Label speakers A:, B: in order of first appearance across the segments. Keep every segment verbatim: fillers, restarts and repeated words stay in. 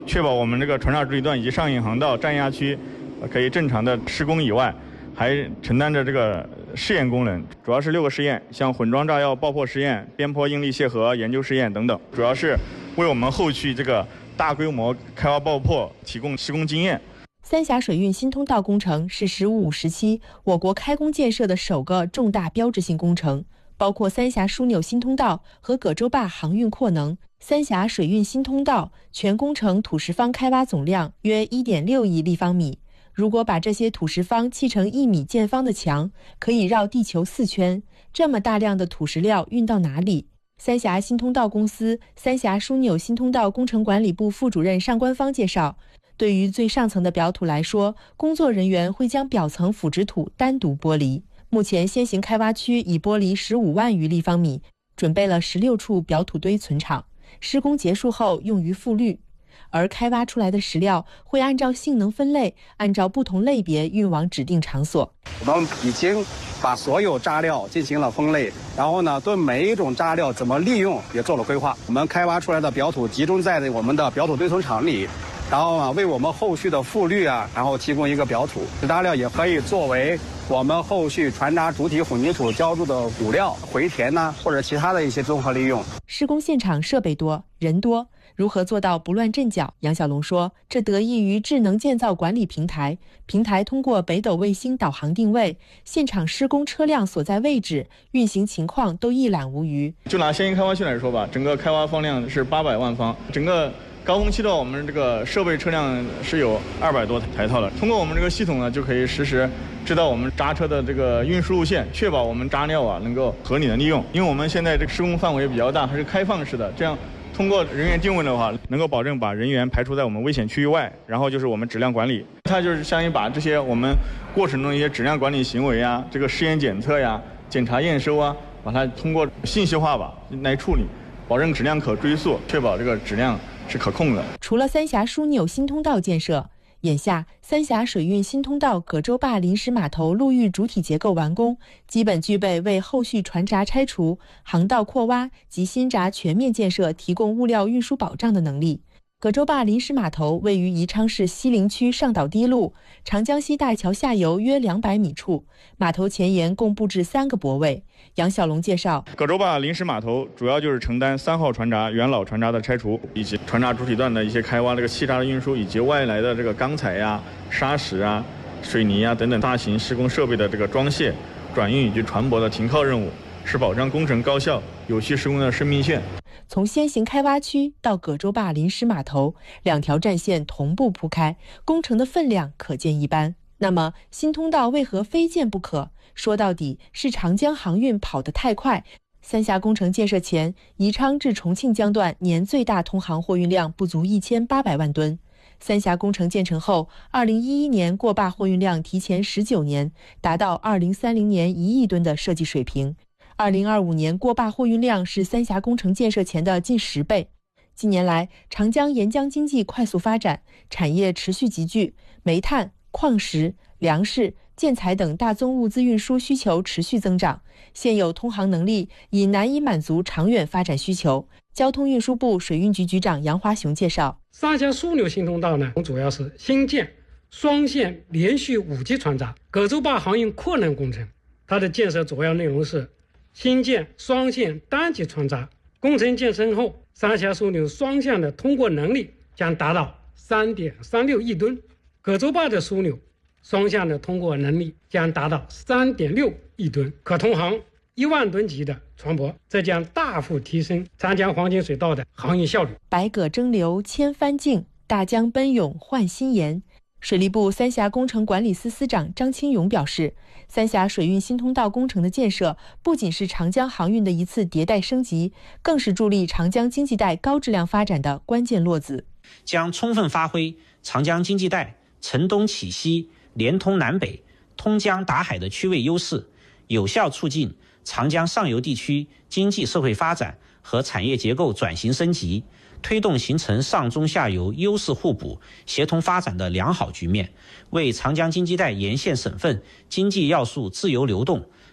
A: 确保我们这个船闸主体段以及上引航道、站压区可以正常的施工以外，还承担着这个试验功能，主要是六个试验，像混装炸药爆破试验、边坡应力楔合研究试验等等，主要是为我们后续这个大规模开挖爆破提供施工经验。
B: 三峡水运新通道工程是“十五五”时期我国开工建设的首个重大标志性工程，包括三峡枢纽新通道和葛洲坝航运扩能。三峡水运新通道全工程土石方开挖总量约 一点六亿立方米，如果把这些土石方砌成一米见方的墙，可以绕地球四圈。这么大量的土石料运到哪里？三峡新通道公司三峡枢纽新通道工程管理部副主任尚官方介绍，对于最上层的表土来说，工作人员会将表层腐殖土单独剥离。目前先行开挖区已剥离十五万余立方米，准备了十六处表土堆存场，施工结束后用于复滤。而开挖出来的石料会按照性能分类，按照不同类别运往指定场所。
C: 我们已经把所有渣料进行了分类，然后呢，对每一种渣料怎么利用也做了规划。我们开挖出来的表土集中在我们的表土堆存场里，然后啊，为我们后续的复滤啊，然后提供一个表土。渣料也可以作为我们后续船闸主体混凝土浇筑的骨料、回填呐、啊，或者其他的一些综合利用。
B: 施工现场设备多，人多。如何做到不乱阵脚？杨小龙说，这得益于智能建造管理平台，平台通过北斗卫星导航定位，现场施工车辆所在位置、运行情况都一览无余。
A: 就拿先行开挖区来说吧，整个开挖方量是八百万方，整个高峰期的我们这个设备车辆是有二百多台套的。通过我们这个系统呢，就可以实时知道我们渣车的这个运输路线，确保我们渣料啊能够合理的利用。因为我们现在这个施工范围比较大，还是开放式的，这样通过人员定位的话，能够保证把人员排除在我们危险区域外。然后就是我们质量管理，它就是相当于把这些我们过程中一些质量管理行为啊，这个试验检测呀、检查验收啊，把它通过信息化吧来处理，保证质量可追溯，确保这个质量是可控的。
B: 除了三峡枢纽新通道建设，眼下三峡水运新通道葛洲坝临时码头陆域主体结构完工，基本具备为后续船闸拆除、航道扩挖及新闸全面建设提供物料运输保障的能力。葛洲坝临时码头位于宜昌市西陵区上岛堤路长江西大桥下游约两百米处，码头前沿共布置三个泊位。杨小龙介绍，
A: 葛洲坝临时码头主要就是承担三号船闸元老船闸的拆除，以及船闸主体段的一些开挖这个气闸的运输，以及外来的这个钢材呀、砂石啊、水泥啊等等大型施工设备的这个装卸、转运以及船舶的停靠任务，是保障工程高效、有序施工的生命线。
B: 从先行开挖区到葛洲坝临时码头，两条战线同步铺开，工程的分量可见一斑。那么新通道为何非建不可？说到底是长江航运跑得太快。三峡工程建设前，宜昌至重庆江段年最大通航货运量不足一千八百万吨。三峡工程建成后，二零一一年过坝货运量提前十九年，达到二零三零年一亿吨的设计水平。二零二五年过坝货运量是三峡工程建设前的近十倍。近年来，长江沿江经济快速发展，产业持续集聚，煤炭、矿石、粮食、建材等大宗物资运输需求持续增长，现有通航能力已难以满足长远发展需求。交通运输部水运局局长杨华雄介绍，
D: 三峡枢纽新通道呢，主要是新建双线连续五级船闸葛洲坝航运扩能工程，它的建设主要内容是新建双线单级船闸，工程建成后，三峡枢纽双向的通过能力将达到 三点三六亿吨，葛洲坝的枢纽双向的通过能力将达到 三点六亿吨，可通航一万吨级的船舶，这将大幅提升长江黄金水道的航运效率。
B: 百舸争流千帆竞，大江奔涌换新颜。水利部三峡工程管理司司长张清勇表示，三峡水运新通道工程的建设不仅是长江航运的一次迭代升级，更是助力长江经济带高质量发展的关键落子，
E: 将充分发挥长江经济带承东启西、连通南北、通江达海的区位优势，有效促进长江上游地区经济社会发展和产业结构转型升级，推动形成上中下游优势互补、协同发展的良好局面，为长江经济带沿线省份经济要素自由流动、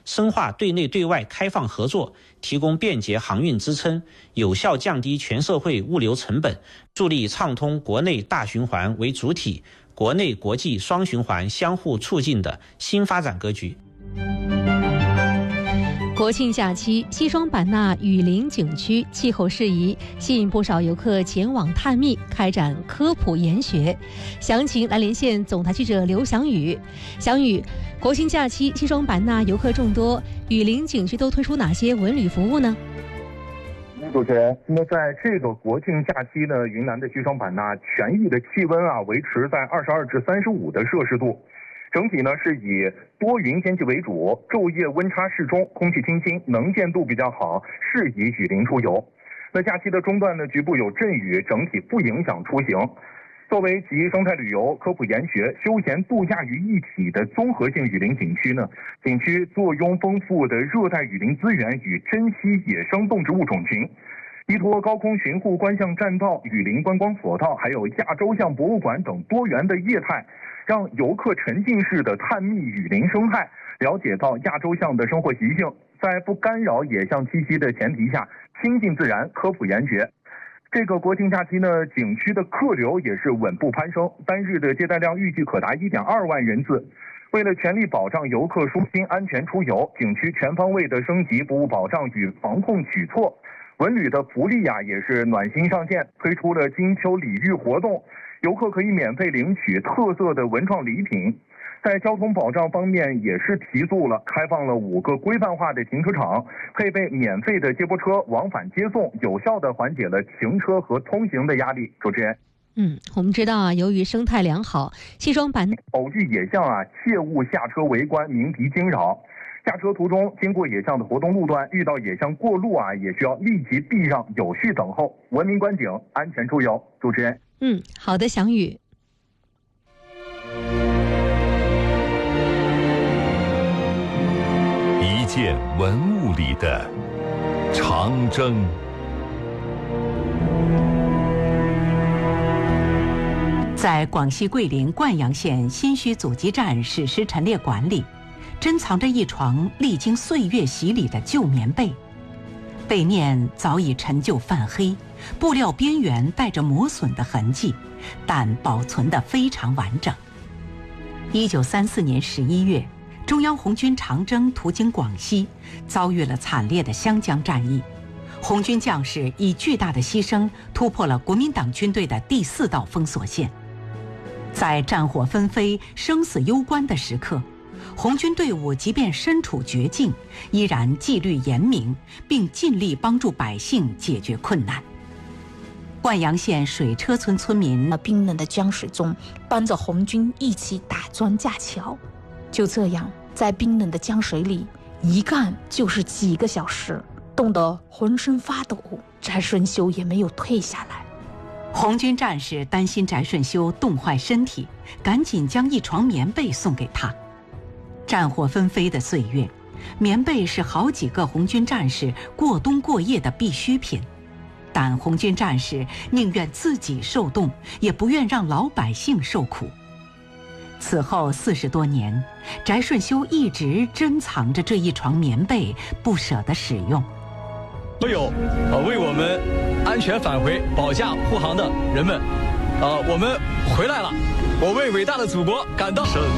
E: 深化对内对外开放合作，提供便捷航运支撑，有效降低全社会物流成本，助力畅通国内大循环为主体、国内国际双循环相互促进的新发展格局。
F: 国庆假期，西双版纳雨林景区气候适宜，吸引不少游客前往探秘，开展科普研学。详情来连线总台记者刘翔宇。翔宇，国庆假期，西双版纳游客众多，雨林景区都推出哪些文旅服务呢？
G: 主持人，那么在这个国庆假期呢，云南的西双版纳全域的气温啊维持在二十二至三十五的摄氏度。整体呢是以多云天气为主，昼夜温差适中，空气清新，能见度比较好，适宜雨林出游。那假期的中段呢，局部有阵雨，整体不影响出行。作为集生态旅游、科普研学、休闲度假于一体的综合性雨林景区呢，景区坐拥丰富的热带雨林资源与珍稀野生动植物种群。依托高空巡护观象栈道、雨林观光索道，还有亚洲象博物馆等多元的业态，让游客沉浸式的探秘雨林生态，了解到亚洲象的生活习性，在不干扰野象栖息的前提下，亲近自然，科普研学。这个国庆假期呢，景区的客流也是稳步攀升，单日的接待量预计可达 一点二万人次。为了全力保障游客舒心安全出游，景区全方位的升级服务保障与防控举措。文旅的福利呀、啊，也是暖心上线，推出了金秋礼遇活动，游客可以免费领取特色的文创礼品。在交通保障方面也是提速了，开放了五个规范化的停车场，配备免费的接驳车往返接送，有效地缓解了停车和通行的压力。主持人，
F: 嗯，我们知道啊，由于生态良好，西双版纳
G: 偶遇野象啊，切勿下车围观，鸣笛惊扰。下车途中经过野象的活动路段，遇到野象过路啊，也需要立即避让，有序等候，文明观景，安全出游。主持人，
F: 嗯，好的，翔宇。
H: 一件文物里的长征。
I: 在广西桂林灌阳县新圩阻击战史诗陈列馆里，珍藏着一床历经岁月洗礼的旧棉被，被面早已陈旧泛黑，布料边缘带着磨损的痕迹，但保存得非常完整。一九三四年十一月，中央红军长征途经广西，遭遇了惨烈的湘江战役。红军将士以巨大的牺牲突破了国民党军队的第四道封锁线。在战火纷飞、生死攸关的时刻，红军队伍即便身处绝境，依然纪律严明，并尽力帮助百姓解决困难。灌阳县水车村村民
J: 冰冷的江水中帮着红军一起打桩架桥，就这样在冰冷的江水里一干就是几个小时，冻得浑身发抖。翟顺修也没有退下来。
I: 红军战士担心翟顺修冻坏身体，赶紧将一床棉被送给他。战火纷飞的岁月，棉被是好几个红军战士过冬过夜的必需品，但红军战士宁愿自己受冻，也不愿让老百姓受苦。此后四十多年，翟顺修一直珍藏着这一床棉被，不舍得使用。
K: 所有呃为我们安全返回保驾护航的人们，呃，我们回来了，我为伟大的祖国感到生。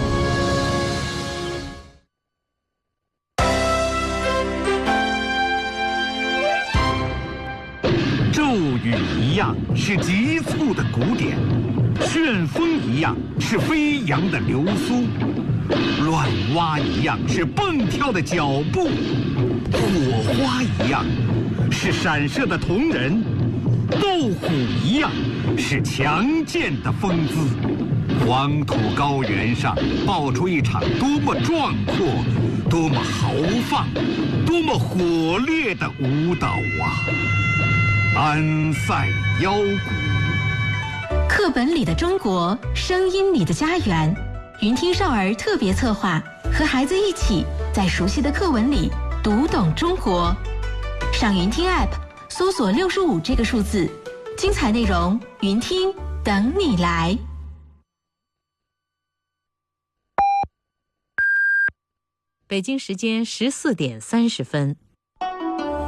L: 骤雨一样是急促的鼓点，旋风一样是飞扬的流苏，乱蛙一样是蹦跳的脚步，火花一样是闪射的瞳仁，斗虎一样是强健的风姿。黄土高原上爆出一场多么壮阔、多么豪放、多么火烈的舞蹈啊！安塞腰鼓。
M: 课本里的中国，声音里的家园。云听少儿特别策划，和孩子一起在熟悉的课文里读懂中国。上云听 App 搜索六十五这个数字，精彩内容云听等你来。
N: 北京时间十四点三十分。